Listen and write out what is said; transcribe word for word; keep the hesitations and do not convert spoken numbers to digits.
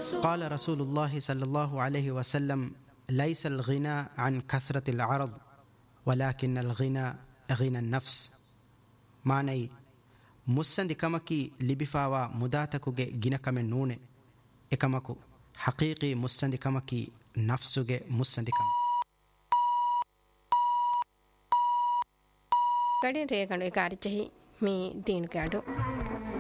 قال رسول الله صلى الله عليه وسلم ليس الغنى عن كثرة العرض ولكن الغنى غنى النفس. معنی ಮುಸ್ಸಂದಿ ಕಮಕಿ ಲಿಬಿಫಾವಾ ಮುದಾತಕುಗೆ ಗಿನಕಮೆ ನೂನೆ ಎಕಮಕು ಹಕೀಕಿ ಮುಸ್ಸಂದಿ ಕಮಕಿ ನಫ್ಸುಗೆ ಮುಸ್ಸಂದಿ ಕಮ ಕಡಿನ್ ರೇಗಣು ಎಕಾರಿಚಹಿ ಮೀ ದೀನು ಕ್ಯಾಡು